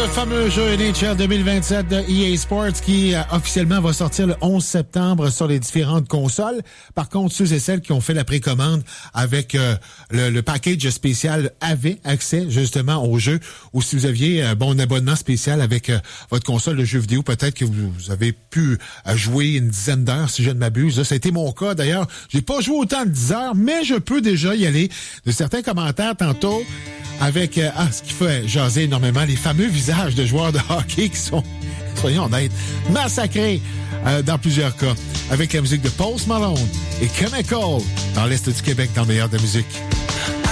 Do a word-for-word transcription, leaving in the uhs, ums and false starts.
fameux jeu N H L deux mille vingt-sept de E A Sports qui euh, officiellement va sortir le onze septembre sur les différentes consoles. Par contre, ceux et celles qui ont fait la précommande avec euh, le, le package spécial avaient accès justement au jeu. Ou si vous aviez un euh, bon abonnement spécial avec euh, votre console de jeux vidéo, peut-être que vous, vous avez pu euh, jouer une dizaine d'heures, si je ne m'abuse. Là, ça a été mon cas d'ailleurs. J'ai pas joué autant de dix heures, mais je peux déjà y aller. De certains commentaires tantôt avec euh, ah, ce qui fait jaser énormément, les fameux visages de joueurs de hockey qui sont, soyons honnêtes, massacrés euh, dans plusieurs cas, avec la musique de Post Malone et Chemical dans l'Est du Québec, dans le meilleur de la musique.